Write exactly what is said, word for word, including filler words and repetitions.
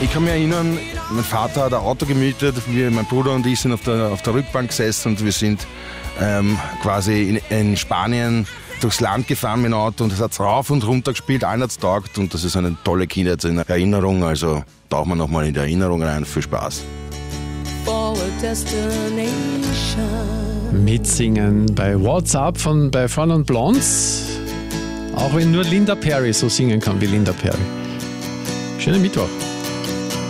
Ich kann mich erinnern, mein Vater hat ein Auto gemietet, wir, mein Bruder und ich sind auf der, auf der Rückbank gesessen und wir sind ähm, quasi in, in Spanien durchs Land gefahren mit dem Auto und es hat rauf und runter gespielt, allen hat es taugt und das ist eine tolle Kindheitserinnerung, also tauchen wir nochmal in die Erinnerung rein, viel Spaß. Mitsingen bei WhatsApp von bei Fun und Blondes, auch wenn nur Linda Perry so singen kann wie Linda Perry. Schönen Mittwoch.